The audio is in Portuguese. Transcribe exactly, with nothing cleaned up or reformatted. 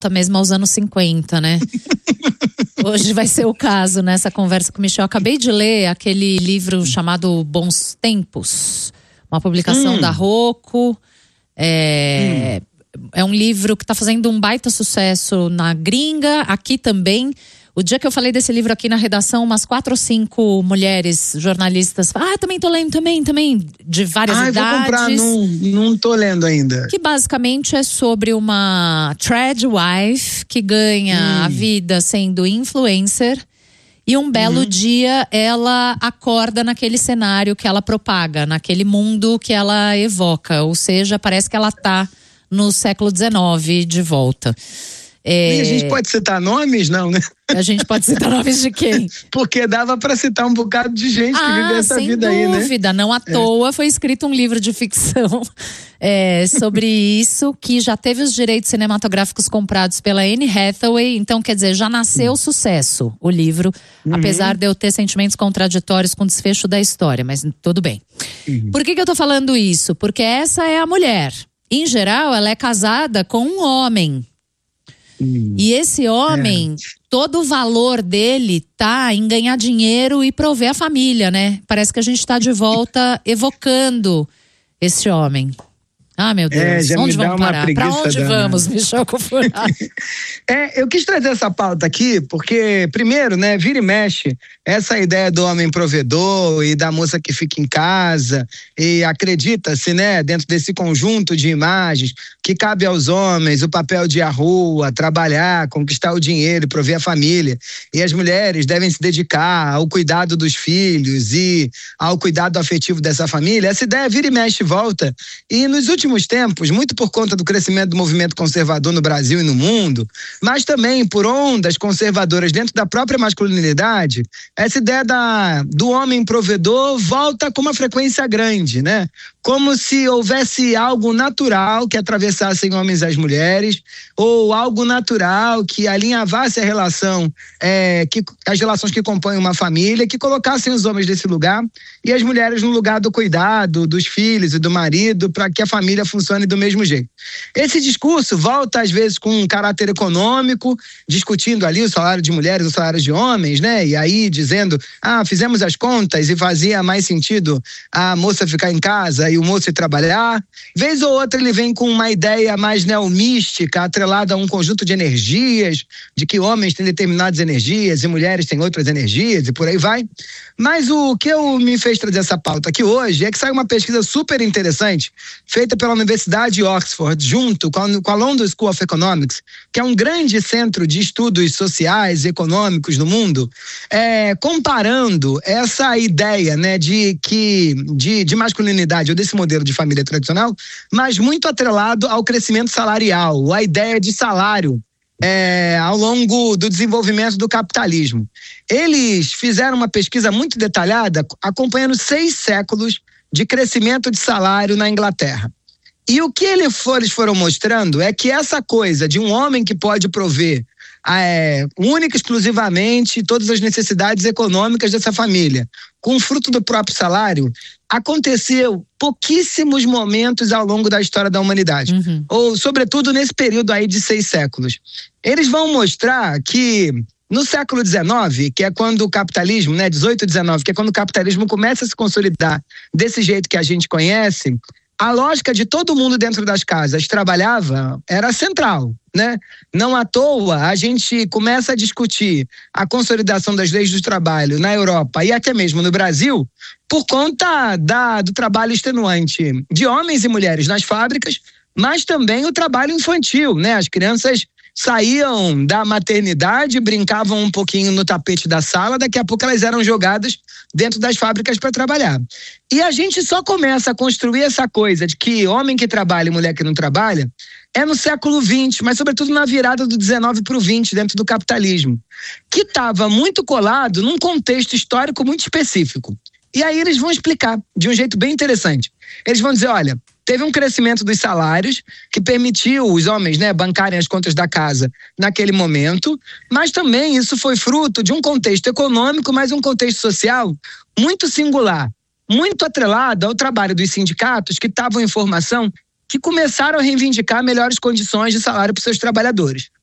mesmo aos anos cinquenta, né? Hoje vai ser o caso nessa conversa com o Michel. Eu acabei de ler aquele livro chamado Bons Tempos, uma publicação hum. da Rocco. É, hum. é um livro que está fazendo um baita sucesso na gringa, aqui também. O dia que eu falei desse livro aqui na redação, umas quatro ou cinco mulheres jornalistas falaram, ah, também tô lendo, também, também, de várias ah, idades. Ah, vou comprar, não, não tô lendo ainda. Que basicamente é sobre uma trad wife que ganha hum. a vida sendo influencer e um belo uhum. dia ela acorda naquele cenário que ela propaga, naquele mundo que ela evoca. Ou seja, parece que ela tá no século dezenove de volta. É... E a gente pode citar nomes, não, né? A gente pode citar nomes de quem? Porque dava pra citar um bocado de gente ah, que vive essa sem vida dúvida. aí, né? Sem dúvida, não à toa é. foi escrito um livro de ficção é, sobre isso, que já teve os direitos cinematográficos comprados pela Anne Hathaway, então quer dizer, já nasceu hum. sucesso o livro, uhum. apesar de eu ter sentimentos contraditórios com o desfecho da história, mas tudo bem. Uhum. Por que que eu tô falando isso? Porque essa é a mulher. Em geral, ela é casada com um homem. E esse homem, é. todo o valor dele tá em ganhar dinheiro e prover a família, né? Parece que a gente tá de volta evocando esse homem. Ah, meu Deus, é, onde vamos parar? Pra onde da... vamos, Michel Cofurado? É, eu quis trazer essa pauta aqui porque, primeiro, né, vira e mexe, essa ideia do homem provedor e da moça que fica em casa e acredita-se, né, dentro desse conjunto de imagens que cabe aos homens o papel de ir à rua, trabalhar, conquistar o dinheiro, prover a família, e as mulheres devem se dedicar ao cuidado dos filhos e ao cuidado afetivo dessa família. Essa ideia vira e mexe e volta, e nos últimos tempos, muito por conta do crescimento do movimento conservador no Brasil e no mundo, mas também por ondas conservadoras dentro da própria masculinidade, essa ideia da, do homem provedor volta com uma frequência grande, né? Como se houvesse algo natural que atravessassem homens e as mulheres, ou algo natural que alinhavasse a relação, é, que, as relações que compõem uma família, que colocassem os homens nesse lugar e as mulheres no lugar do cuidado dos filhos e do marido, para que a família funcione do mesmo jeito. Esse discurso volta às vezes com um caráter econômico, discutindo ali o salário de mulheres, o salário de homens, né? E aí dizendo, ah, fizemos as contas e fazia mais sentido a moça ficar em casa e o moço ir trabalhar. Vez ou outra ele vem com uma ideia mais neomística, atrelada a um conjunto de energias, de que homens têm determinadas energias e mulheres têm outras energias e por aí vai. Mas o que eu me fez trazer essa pauta aqui hoje é que saiu uma pesquisa super interessante, feita pela Universidade de Oxford, junto com a, com a London School of Economics, que é um grande centro de estudos sociais e econômicos no mundo, é, comparando essa ideia, né, de, que, de, de masculinidade, ou desse modelo de família tradicional, mas muito atrelado ao crescimento salarial, a ideia de salário, É, ao longo do desenvolvimento do capitalismo. Eles fizeram uma pesquisa muito detalhada, acompanhando seis séculos de crescimento de salário na Inglaterra. E o que eles foram mostrando é que essa coisa de um homem que pode prover é, única e exclusivamente todas as necessidades econômicas dessa família, com fruto do próprio salário, aconteceu pouquíssimos momentos ao longo da história da humanidade, uhum. ou sobretudo nesse período aí de seis séculos. Eles vão mostrar que no século dezenove, que é quando o capitalismo, né, dezoito e dezenove, que é quando o capitalismo começa a se consolidar desse jeito que a gente conhece, a lógica de todo mundo dentro das casas trabalhava era central, né? Não à toa a gente começa a discutir a consolidação das leis do trabalho na Europa e até mesmo no Brasil por conta da, do trabalho extenuante de homens e mulheres nas fábricas, mas também o trabalho infantil, né? As crianças saíam da maternidade, brincavam um pouquinho no tapete da sala, daqui a pouco elas eram jogadas dentro das fábricas para trabalhar. E a gente só começa a construir essa coisa de que homem que trabalha e mulher que não trabalha é no século vinte, mas sobretudo na virada do dezenove para o vinte, dentro do capitalismo, que estava muito colado num contexto histórico muito específico. E aí eles vão explicar de um jeito bem interessante. Eles vão dizer, olha, teve um crescimento dos salários que permitiu os homens, né, bancarem as contas da casa naquele momento, mas também isso foi fruto de um contexto econômico, mas um contexto social muito singular, muito atrelado ao trabalho dos sindicatos que estavam em formação, que começaram a reivindicar melhores condições de salário para os seus trabalhadores.